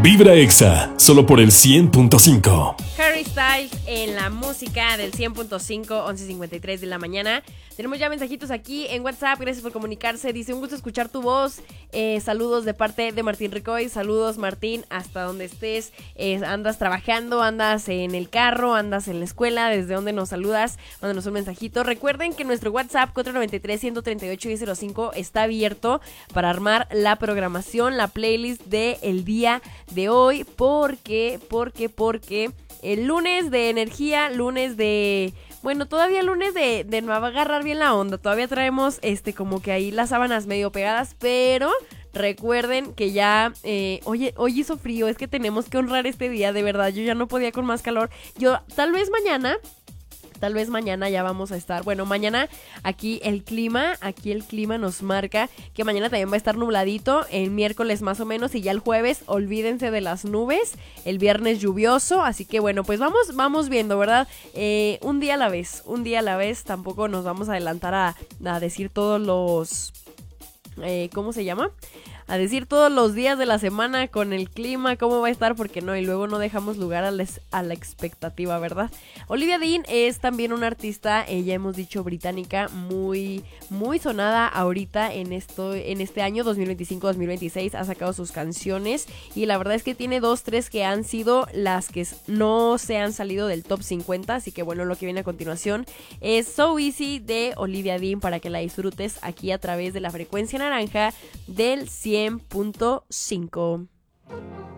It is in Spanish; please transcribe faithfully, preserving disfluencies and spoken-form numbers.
Vibra Exa, solo por el cien punto cinco. Harry Styles en la música del cien punto cinco, once cincuenta y tres de la mañana. Tenemos ya mensajitos aquí en WhatsApp, gracias por comunicarse. Dice, un gusto escuchar tu voz. Eh, saludos de parte de Martín Ricoy. Saludos, Martín, hasta donde estés. Eh, andas trabajando, andas en el carro, andas en la escuela, desde donde nos saludas, mándanos un mensajito. Recuerden que nuestro WhatsApp cuatro nueve tres, uno tres ocho, uno cero cinco está abierto para armar la programación, la playlist del día de hoy. Porque, porque, porque el lunes de energía, lunes de... Bueno, todavía lunes de, de no agarrar bien la onda. Todavía traemos este como que ahí las sábanas medio pegadas, pero recuerden que ya... Eh, oye, hoy hizo frío, es que tenemos que honrar este día, de verdad. Yo ya no podía con más calor. Yo, tal vez mañana... Tal vez mañana ya vamos a estar, bueno, mañana aquí el clima, aquí el clima nos marca que mañana también va a estar nubladito, el miércoles más o menos, y ya el jueves olvídense de las nubes, el viernes lluvioso, así que bueno, pues vamos, vamos viendo, ¿verdad? Eh, un día a la vez, un día a la vez, tampoco nos vamos a adelantar a, a decir todos los, eh, ¿cómo se llama? A decir todos los días de la semana con el clima, cómo va a estar, porque no, y luego no dejamos lugar a, les, a la expectativa, ¿verdad? Olivia Dean es también una artista, ella hemos dicho británica, muy, muy sonada ahorita en esto, en este año dos mil veinticinco dos mil veintiséis, ha sacado sus canciones, y la verdad es que tiene dos, tres que han sido las que no se han salido del top cincuenta, así que bueno, lo que viene a continuación es So Easy de Olivia Dean, para que la disfrutes aquí a través de la frecuencia naranja del cien punto cinco.